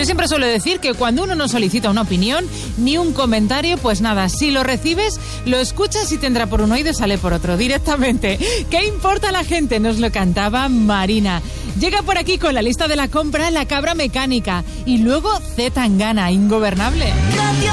Yo siempre suelo decir que cuando uno no solicita una opinión ni un comentario, pues nada, si lo recibes, lo escuchas y te entra por un oído y sale por otro directamente. ¿Qué importa a la gente? Nos lo cantaba Marina. Llega por aquí con la lista de la compra La Cabra Mecánica y luego Z Tangana, Ingobernable. Radio